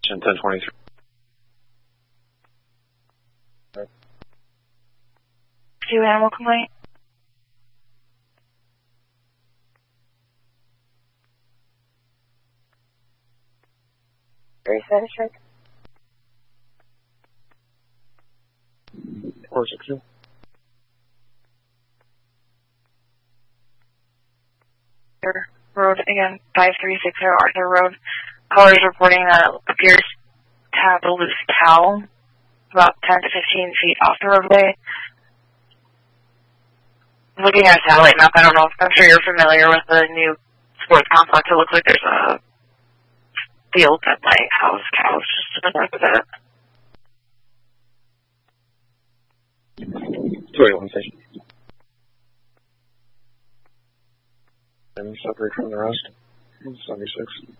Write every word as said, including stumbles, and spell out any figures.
Station ten twenty-three. Do animal complaint? Very satisfied. four six two. Road again, five three six zero Arthur Road. Caller is reporting that it appears to have a loose towel about ten to fifteen feet off the roadway. Looking at a satellite map, I don't know, I'm sure you're familiar with the new sports complex. It looks like there's a field that might house cows just to the north of it. twenty-one station. And separate from the rest. seventy-six.